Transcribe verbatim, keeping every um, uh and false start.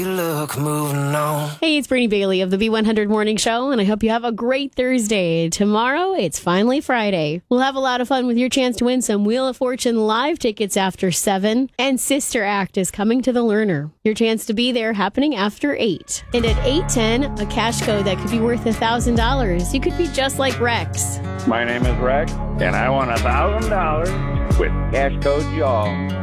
Look, moving on. Hey, it's Brittany Bailey of the B one hundred Morning Show, and I hope you have a great Thursday. Tomorrow, it's finally Friday. We'll have a lot of fun with your chance to win some Wheel of Fortune live tickets after seven, and Sister Act is coming to the Learner. Your chance to be there happening after eight. And at eight ten, a cash code that could be worth one thousand dollars. You could be just like Rex. My name is Rex, and I want one thousand dollars with cash code y'all.